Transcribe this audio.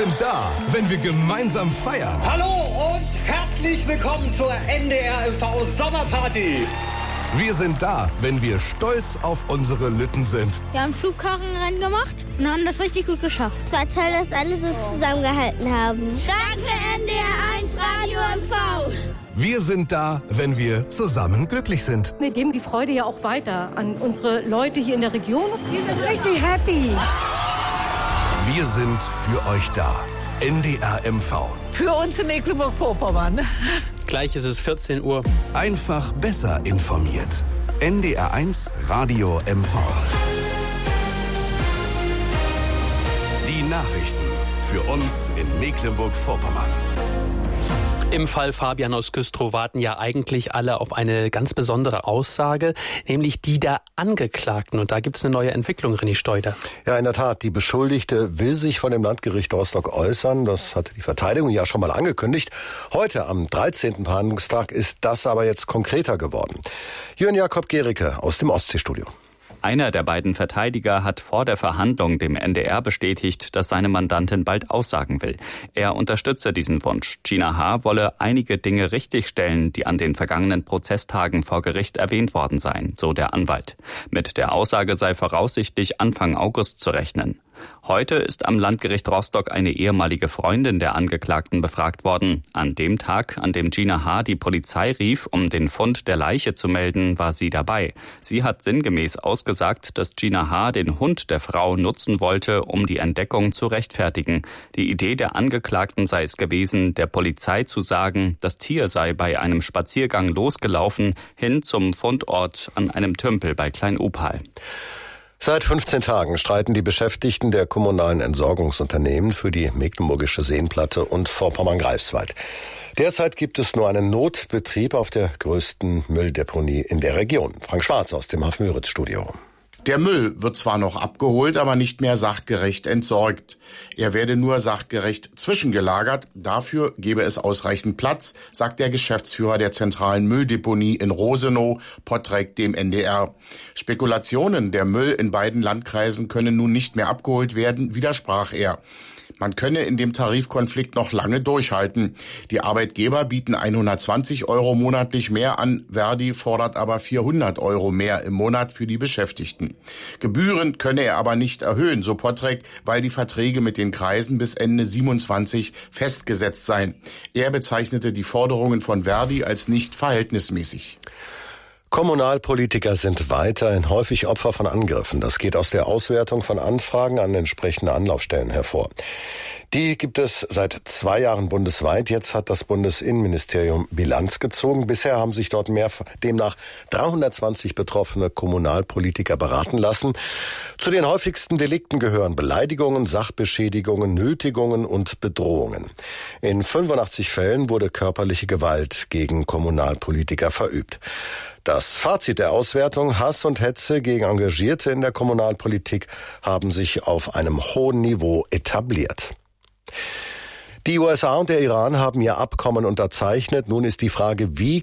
sind da, wenn wir gemeinsam feiern. Hallo und herzlich willkommen zur NDR MV Sommerparty. Wir sind da, wenn wir stolz auf unsere Lütten sind. Wir haben Schubkarrenrennen gemacht und haben das richtig gut geschafft. Es war toll, dass alle so zusammengehalten haben. Danke NDR 1 Radio MV. Wir sind da, wenn wir zusammen glücklich sind. Wir geben die Freude ja auch weiter an unsere Leute hier in der Region. Wir sind richtig happy. Wir sind für euch da. NDR MV. Für uns in Mecklenburg-Vorpommern. Gleich ist es 14 Uhr. Einfach besser informiert. NDR 1 Radio MV. Die Nachrichten für uns in Mecklenburg-Vorpommern. Im Fall Fabian aus Güstrow warten ja eigentlich alle auf eine ganz besondere Aussage, nämlich die der Angeklagten. Und da gibt es eine neue Entwicklung, René Steuder. Ja, in der Tat. Die Beschuldigte will sich von dem Landgericht Rostock äußern. Das hatte die Verteidigung ja schon mal angekündigt. Heute, am 13. Verhandlungstag, ist das aber jetzt konkreter geworden. Jörn Jakob Gericke aus dem Ostseestudio. Einer der beiden Verteidiger hat vor der Verhandlung dem NDR bestätigt, dass seine Mandantin bald aussagen will. Er unterstütze diesen Wunsch. Gina H. wolle einige Dinge richtigstellen, die an den vergangenen Prozesstagen vor Gericht erwähnt worden seien, so der Anwalt. Mit der Aussage sei voraussichtlich Anfang August zu rechnen. Heute ist am Landgericht Rostock eine ehemalige Freundin der Angeklagten befragt worden. An dem Tag, an dem Gina H. die Polizei rief, um den Fund der Leiche zu melden, war sie dabei. Sie hat sinngemäß ausgesagt, dass Gina H. den Hund der Frau nutzen wollte, um die Entdeckung zu rechtfertigen. Die Idee der Angeklagten sei es gewesen, der Polizei zu sagen, das Tier sei bei einem Spaziergang losgelaufen, hin zum Fundort an einem Tümpel bei Klein-Upal. Seit 15 Tagen streiten die Beschäftigten der kommunalen Entsorgungsunternehmen für die Mecklenburgische Seenplatte und Vorpommern-Greifswald. Derzeit gibt es nur einen Notbetrieb auf der größten Mülldeponie in der Region. Frank Schwarz aus dem Hafen-Müritz-Studio. Der Müll wird zwar noch abgeholt, aber nicht mehr sachgerecht entsorgt. Er werde nur sachgerecht zwischengelagert. Dafür gebe es ausreichend Platz, sagt der Geschäftsführer der zentralen Mülldeponie in Rosenow, Pottrek, dem NDR. Spekulationen, der Müll in beiden Landkreisen könne nun nicht mehr abgeholt werden, widersprach er. Man könne in dem Tarifkonflikt noch lange durchhalten. Die Arbeitgeber bieten 120 € monatlich mehr an, Verdi fordert aber 400 € mehr im Monat für die Beschäftigten. Gebühren könne er aber nicht erhöhen, so Pottrek, weil die Verträge mit den Kreisen bis Ende 27 festgesetzt seien. Er bezeichnete die Forderungen von Verdi als nicht verhältnismäßig. Kommunalpolitiker sind weiterhin häufig Opfer von Angriffen. Das geht aus der Auswertung von Anfragen an entsprechende Anlaufstellen hervor. Die gibt es seit 2 Jahren bundesweit. Jetzt hat das Bundesinnenministerium Bilanz gezogen. Bisher haben sich dort demnach 320 betroffene Kommunalpolitiker beraten lassen. Zu den häufigsten Delikten gehören Beleidigungen, Sachbeschädigungen, Nötigungen und Bedrohungen. In 85 Fällen wurde körperliche Gewalt gegen Kommunalpolitiker verübt. Das Fazit der Auswertung: Hass und Hetze gegen Engagierte in der Kommunalpolitik haben sich auf einem hohen Niveau etabliert. Die USA und der Iran haben ihr Abkommen unterzeichnet. Nun ist die Frage, wie